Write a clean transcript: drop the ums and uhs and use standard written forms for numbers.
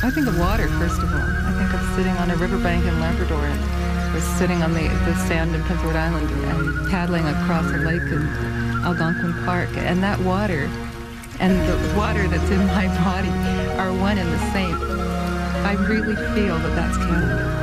I think of water, first of all. I think of sitting on a riverbank in Labrador or sitting on the sand in Prince Edward Island and paddling across a lake in Algonquin Park. And that water and the water that's in my body are one and the same. I really feel that that's Canada.